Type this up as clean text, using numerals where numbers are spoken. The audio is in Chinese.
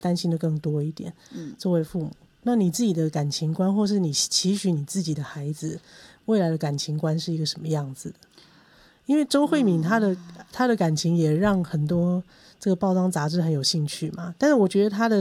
担心的更多一点。作为父母，那你自己的感情观，或是你期许你自己的孩子未来的感情观是一个什么样子的？因为周慧敏她的感情也让很多这个报章杂志很有兴趣嘛，但是我觉得她的